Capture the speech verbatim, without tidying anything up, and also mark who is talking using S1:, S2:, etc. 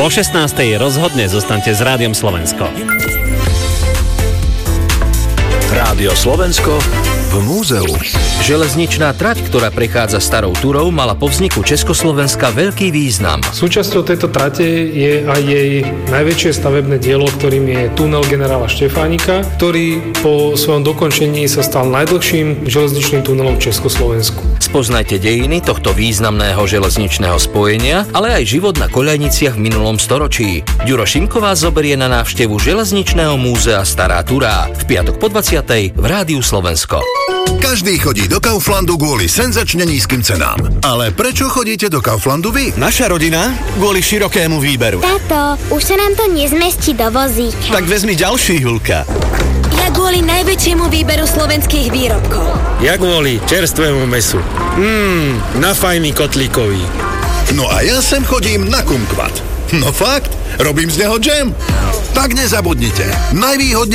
S1: Po šestnástej rozhodne zostaňte s Rádiom Slovensko.
S2: Rádio Slovensko v múzeu.
S3: Železničná trať, ktorá prechádza starou Turou, mala po vzniku Československa veľký význam.
S4: Súčasťou tejto trate je aj jej najväčšie stavebné dielo, ktorým je tunel generála Štefánika, ktorý po svojom dokončení sa stal najdlhším železničným tunelom v Československu.
S3: Spoznajte dejiny tohto významného železničného spojenia, ale aj život na koľajniciach v minulom storočí. Ďuro Šimko vás zoberie na návštevu Železničného múzea Stará Turá v piatok po dvadsiatej v Rádiu Slovensko.
S5: Každý chodí do Kauflandu kvôli senzačne nízkym cenám. Ale prečo chodíte do Kauflandu vy?
S6: Naša rodina kvôli širokému výberu.
S7: Táto, už sa nám to nezmestí do vozíka.
S6: Tak vezmi ďalší, Julka.
S8: Ja kvôli najväčšiemu výberu slovenských výrobkov.
S9: Ja kvôli čerstvému mesu. Mmm, na fajný kotlíkový.
S5: No a ja sem chodím na kumkvat. No fakt, robím z neho džem. Tak nezabudnite. Najvýhodnejšie